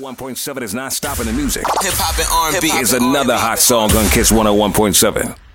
101.7 is not stopping the music. Hip hop and R&B Here's another hot song on Kiss 101.7.